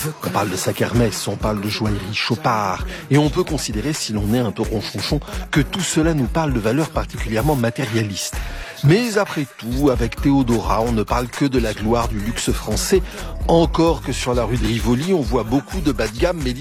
On parle de sac Hermès, on parle de joaillerie Chopard, et on peut considérer, si l'on est un peu ronchonchon, que tout cela nous parle de valeurs particulièrement matérialistes. Mais après tout, avec Théodora, on ne parle que de la gloire du luxe français, encore que sur la rue de Rivoli, on voit beaucoup de bas de gamme made